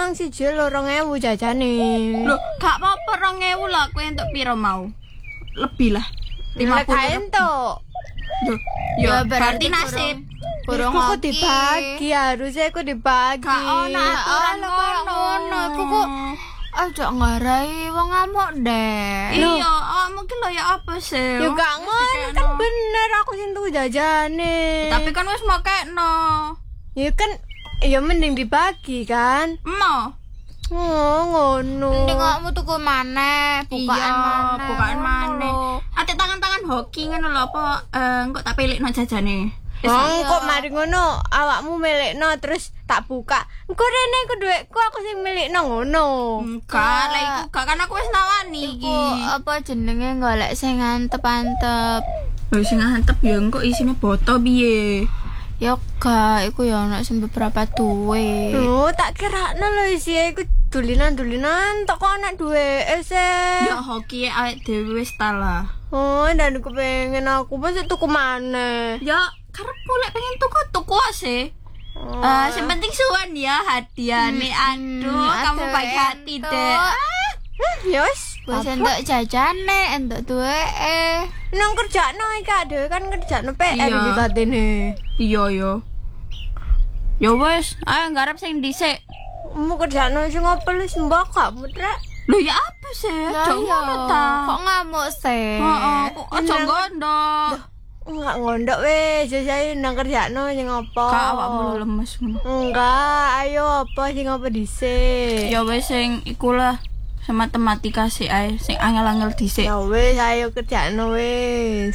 mang siji 2.000 jajane. Loh, gak apa-apa 2.000 lah kowe entuk piro mau? Lebih lah. 50 entuk. Loh, ya berarti nasib. Burung kok dibagi, harusnya aku dibagi. Gak ono aturan ngono. Kuku aja ngarai wong ngamuk deh. Iya, mungkin lo ya apa sih? Ya gak ngono kan bener aku sing tuku jajane. Tapi kan wis makekno. Ya kan ya mending dibagi kan. Mo. Oh, ngono. Mending kamu tuku maneh, bukaan maneh. Ate tangan-tangan hoki ngono lho apa engko tak pelikno jajane. Kok mari ngono awakmu milikno terus tak buka. Engko rene iku dhuwitku aku sing milikno ngono. Enggak, lah iku gak kan aku wis nawani iki. Apa jenenge golek sing antep-antep. Lho sing antep ya engko isine boto piye? Ya gak, iku ya ono sing beberapa duwe. Oh, tak kirakno lho isi iku dulinan-dulinan tok kok ana duweke sih. Ya hoki awake dhewe wis ta lah. Oh, dan aku pengen aku pas tuku maneh. Ya karepku lek pengen tuku sih. Yang penting suwan ya hadiahnya. Aduh, kamu baik hati deh. Ya wis, wis entuk jajane, entuk duweke. Nang kerjakno iki dhewe kan kerjakno PR iki batine. Iya ya. Ya wis, ayo garap sing dhisik. Mu kerjakno sing opo wis mbok gak mutrek. Lho ya apa sih? Aja ngono ta. Kok ngamuk sih? Heeh, kok aja gondok. Enggak ngondok wis, saya nang kerjakno sing opo. Kak awakmu lemes ngono. Enggak, ayo apa sing opo dhisik. Ya wis sing ikulah matematika sih ae, sing angel-angel dhisik. Ya wis, ayo kerjakno wis.